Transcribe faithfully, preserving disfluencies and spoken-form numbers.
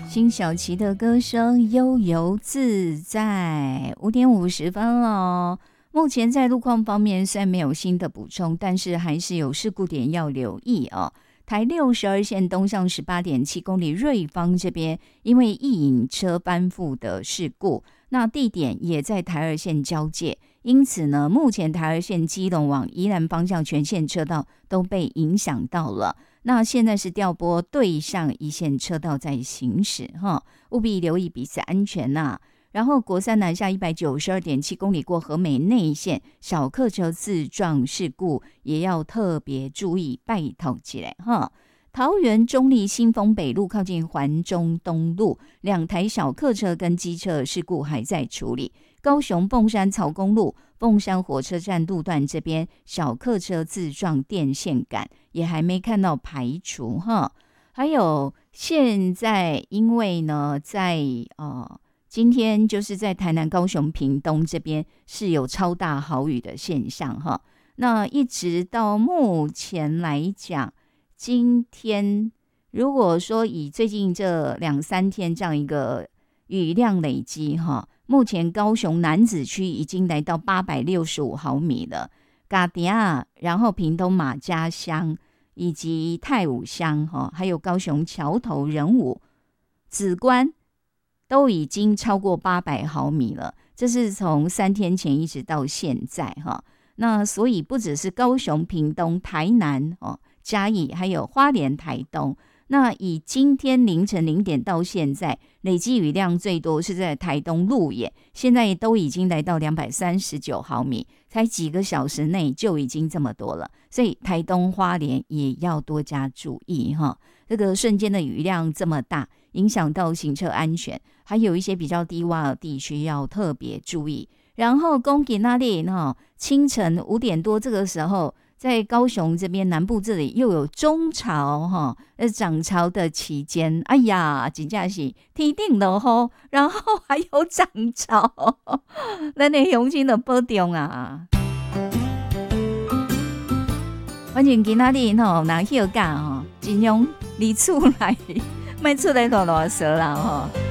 辛晓琪的歌声悠游自在，五点五十分了。目前在路况方面虽然没有新的补充，但是还是有事故点要留意哦。台六十二线东向十八点七公里瑞芳这边，因为一引车翻覆的事故，那地点也在台二线交界，因此呢，目前台二线基隆往宜兰方向全线车道都被影响到了。那现在是调拨对向一线车道在行驶哈，务必留意彼此安全呐、啊。然后国三南下一百九十二点七公里过和美内线小客车自撞事故，也要特别注意，拜托起来哈。桃园中坜新丰北路靠近环中东路，两台小客车跟机车事故还在处理。高雄凤山草公路凤山火车站路段这边小客车自撞电线杆也还没看到排除哈。还有现在因为呢在呃今天就是在台南高雄屏东这边是有超大豪雨的现象哈。那一直到目前来讲，今天如果说以最近这两三天这样一个雨量累积哈，目前高雄楠梓区已经来到八百六十五毫米了，嘎迪亚，然后屏东马家乡以及太武乡哈，还有高雄桥头仁武、梓官都已经超过八百毫米了，这是从三天前一直到现在哈。那所以不只是高雄、屏东、台南哦、嘉义，还有花莲、台东。那以今天凌晨零点到现在，累积雨量最多是在台东鹿野，现在都已经来到两百三十九毫米，才几个小时内就已经这么多了。所以台东花莲也要多加注意哈，这个瞬间的雨量这么大，影响到行车安全，还有一些比较低洼的地区要特别注意。然后公吉那里哈，清晨五点多这个时候，在高雄这边南部这里又有中潮哈，呃涨潮的期间，哎呀，真的是天顶落雨，然后还有涨潮，咱的乡亲就保重啊！反正今仔日吼，若休假吼，尽量离厝内，莫出来落落踅啦吼。